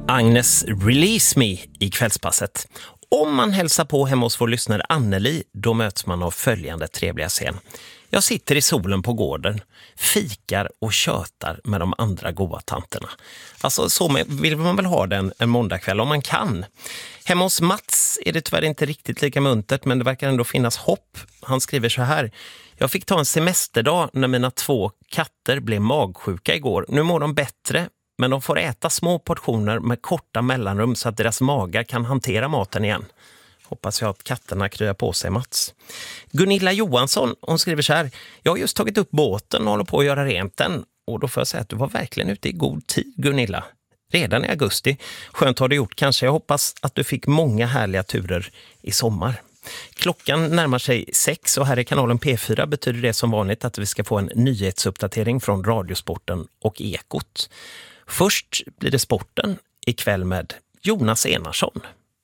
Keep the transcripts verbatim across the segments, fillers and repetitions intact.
Agnes Release Me i kvällspasset. Om man hälsar på hemma hos vår lyssnare Anneli, då möts man av följande trevliga scen. Jag sitter i solen på gården, fikar och tjötar med de andra goda tanterna. Alltså så vill man väl ha den en måndagkväll om man kan. Hemma hos Mats är det tyvärr inte riktigt lika muntert, men det verkar ändå finnas hopp. Han skriver så här: jag fick ta en semesterdag när mina två katter blev magsjuka igår. Nu mår de bättre, men de får äta små portioner med korta mellanrum så att deras magar kan hantera maten igen. Hoppas jag att katterna kryar på sig, Mats. Gunilla Johansson, hon skriver så här: jag har just tagit upp båten och håller på att göra rent den. Och då får jag säga att du var verkligen ute i god tid, Gunilla. Redan i augusti. Skönt har du gjort kanske. Jag hoppas att du fick många härliga turer i sommar. Klockan närmar sig sex och här i kanalen P fyra betyder det som vanligt att vi ska få en nyhetsuppdatering från Radiosporten och Ekot. Först blir det sporten ikväll med Jonas Enarsson.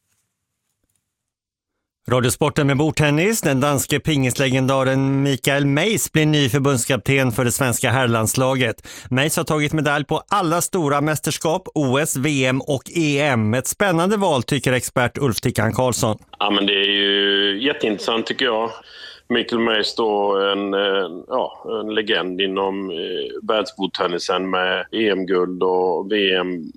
Radiosporten med bordtennis. Den danske pingislegendaren Mikael Meis blir ny förbundskapten för det svenska herrlandslaget. Meis har tagit medalj på alla stora mästerskap, O S, V M och E M. Ett spännande val tycker expert Ulf Tickan Karlsson. Ja, men det är ju jätteintressant tycker jag. Mikael Meis då en, ja, en legend inom världsbordtennisen med E M-guld och V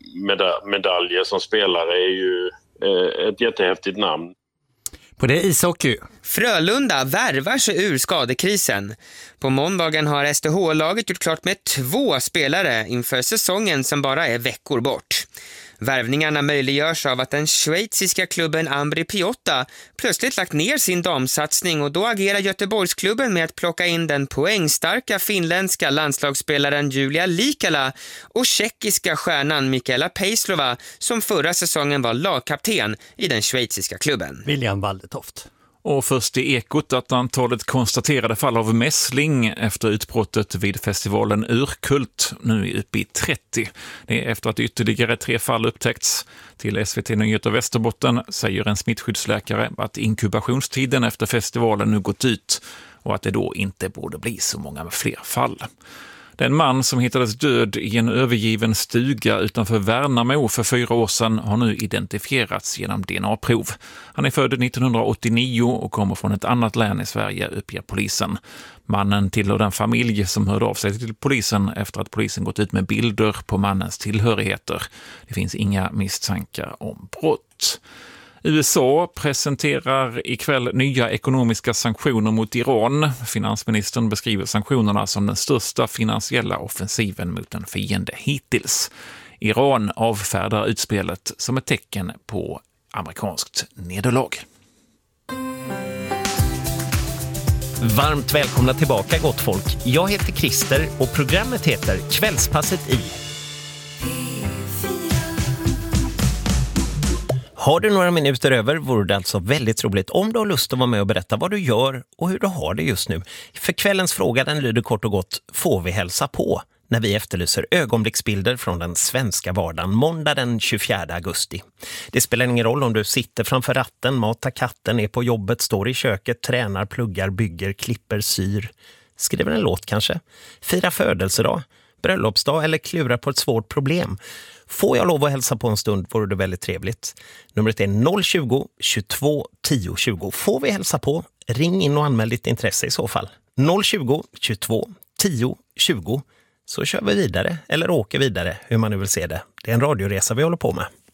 M-medaljer som spelare är ju ett jättehäftigt namn. På det ishockey. Frölunda värvar sig ur skadekrisen. På måndagen har S D H-laget gjort klart med två spelare inför säsongen som bara är veckor bort. Värvningarna möjliggörs av att den schweiziska klubben Ambri Piotta plötsligt lagt ner sin damsatsning och då agerar Göteborgsklubben med att plocka in den poängstarka finländska landslagsspelaren Julia Likala och tjeckiska stjärnan Mikaela Pejslova som förra säsongen var lagkapten i den schweiziska klubben. William Waldetoft. Och först i Ekot att antalet konstaterade fall av mässling efter utbrottet vid festivalen Urkult nu är uppe i trettio. Det är efter att ytterligare tre fall upptäckts. Till S V T Nyheter Västerbotten säger en smittskyddsläkare att inkubationstiden efter festivalen nu gått ut och att det då inte borde bli så många fler fall. Den man som hittades död i en övergiven stuga utanför Värnamo för fyra år sedan har nu identifierats genom D N A-prov. Han är född nittonhundraåttionio och kommer från ett annat län i Sverige, uppger polisen. Mannen tillhör den familj som hörde av sig till polisen efter att polisen gått ut med bilder på mannens tillhörigheter. Det finns inga misstankar om brott. U S A presenterar ikväll nya ekonomiska sanktioner mot Iran. Finansministern beskriver sanktionerna som den största finansiella offensiven mot en fiende hittills. Iran avfärdar utspelet som ett tecken på amerikanskt nederlag. Varmt välkomna tillbaka gott folk. Jag heter Christer och programmet heter Kvällspasset i. Har du några minuter över vore det alltså väldigt roligt om du har lust att vara med och berätta vad du gör och hur du har det just nu. För kvällens fråga den lyder kort och gott: får vi hälsa på? När vi efterlyser ögonblicksbilder från den svenska vardagen måndag den tjugofjärde augusti. Det spelar ingen roll om du sitter framför ratten, matar katten, är på jobbet, står i köket, tränar, pluggar, bygger, klipper, syr. Skriver en låt kanske. Fira födelsedag, bröllopsdag eller klurar på ett svårt problem. Får jag lov att hälsa på en stund vore det väldigt trevligt. Numret är noll tjugo, tjugotvå, tio, tjugo. Får vi hälsa på? Ring in och anmäl ditt intresse i så fall. noll tjugo, tjugotvå, tio, tjugo. Så kör vi vidare eller åker vidare, hur man nu vill se det. Det är en radioresa vi håller på med.